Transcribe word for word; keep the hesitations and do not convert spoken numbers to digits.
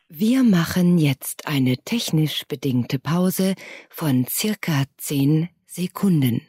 Wir machen jetzt eine technisch bedingte Pause von circa zehn Sekunden.